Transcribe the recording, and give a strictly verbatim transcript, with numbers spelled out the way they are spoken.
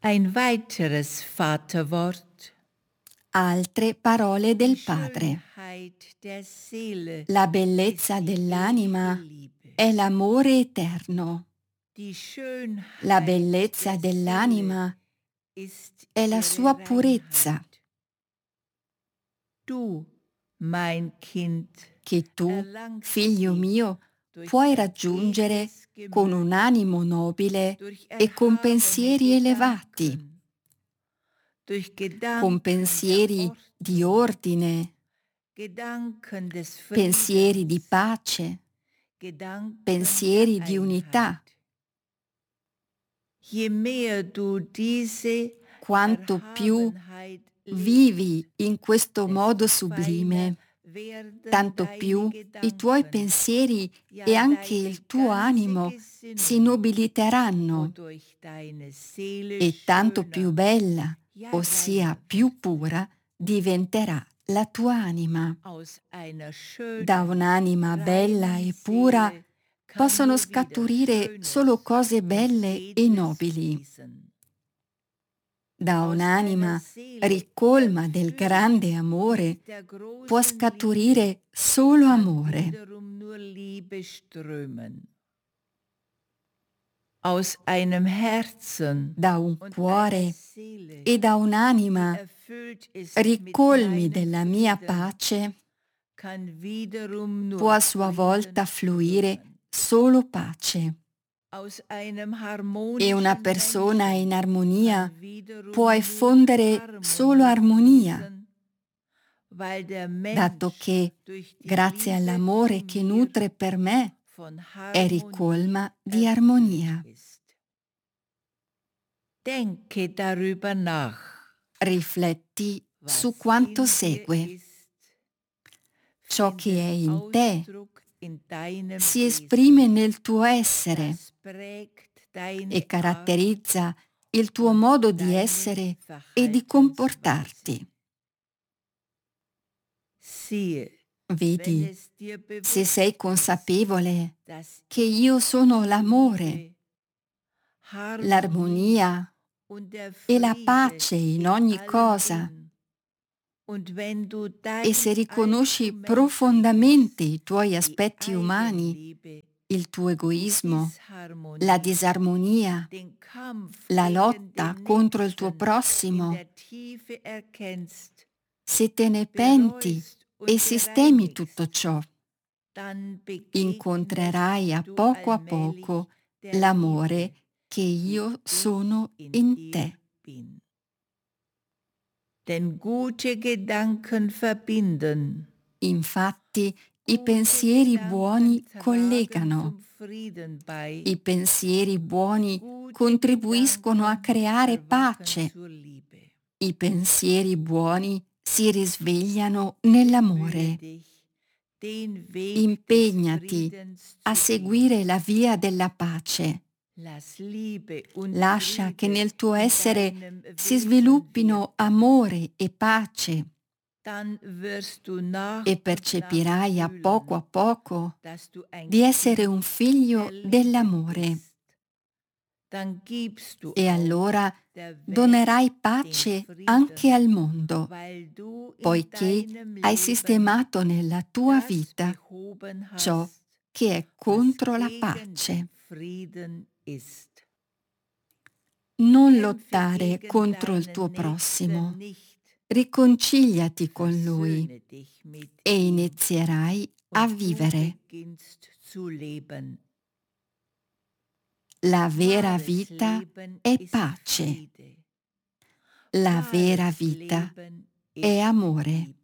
Ein weiteres Vaterwort. Altre parole del Padre. La bellezza dell'anima è l'amore eterno. La bellezza dell'anima è la sua purezza. Che tu, figlio mio, puoi raggiungere con un animo nobile e con pensieri elevati, con pensieri di ordine, pensieri di pace, pensieri di unità. Quanto più vivi in questo modo sublime, tanto più i tuoi pensieri e anche il tuo animo si nobiliteranno e tanto più bella, ossia più pura, diventerà la tua anima. Da un'anima bella e pura possono scaturire solo cose belle e nobili. Da un'anima ricolma del grande amore può scaturire solo amore. Da un cuore e da un'anima ricolmi della mia pace può a sua volta fluire solo pace. E una persona in armonia può effondere solo armonia, dato che, grazie all'amore che nutre per me, è ricolma di armonia. Rifletti su quanto segue. Ciò che è in te si esprime nel tuo essere e caratterizza il tuo modo di essere e di comportarti. Vedi, se sei consapevole che io sono l'amore, l'armonia e la pace in ogni cosa, e se riconosci profondamente i tuoi aspetti umani, il tuo egoismo, la disarmonia, la lotta contro il tuo prossimo, se te ne penti e sistemi tutto ciò, incontrerai a poco a poco l'amore che io sono in te. Infatti, i pensieri buoni collegano. I pensieri buoni contribuiscono a creare pace. I pensieri buoni si risvegliano nell'amore. Impegnati a seguire la via della pace. Lascia che nel tuo essere si sviluppino amore e pace e percepirai a poco a poco di essere un figlio dell'amore. E allora donerai pace anche al mondo, poiché hai sistemato nella tua vita ciò che è contro la pace. Non lottare contro il tuo prossimo. Riconciliati con lui e inizierai a vivere. La vera vita è pace. La vera vita è amore.